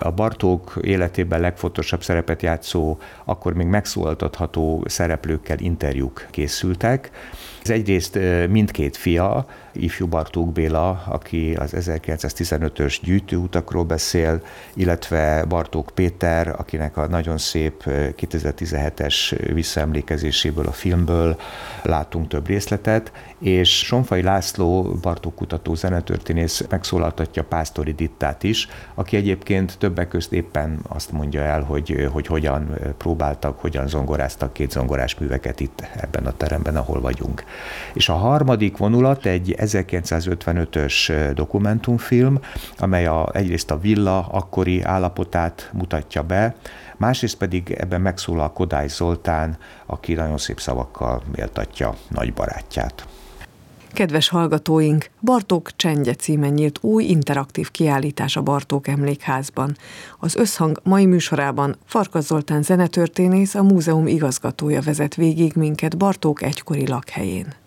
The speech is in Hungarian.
A Bartók életében legfontosabb szerepet játszó, akkor még megszólaltatható szereplőkkel interjúk készültek. Ez egyrészt mindkét fia, ifjú Bartók Béla, aki az 1915-ös gyűjtőutakról beszél, illetve Bartók Péter, akinek a nagyon szép 2017-es visszaemlékezéséből, a filmből látunk több részletet, és Sonfai László, Bartók kutató zenetörténész megszólaltatja Pásztori Dittát is, aki egyébként többek közt éppen azt mondja el, hogy hogyan próbáltak, hogyan zongoráztak két zongorás műveket itt ebben a teremben, ahol vagyunk. És a harmadik vonulat egy 1955-ös dokumentumfilm, amely egyrészt a villa akkori állapotát mutatja be, másrészt pedig ebben megszólal Kodály Zoltán, aki nagyon szép szavakkal méltatja nagy barátját. Kedves hallgatóink, Bartók csendje címen nyílt új interaktív kiállítás a Bartók Emlékházban. Az Összhang mai műsorában Farkas Zoltán zenetörténész, a múzeum igazgatója vezet végig minket Bartók egykori lakhelyén.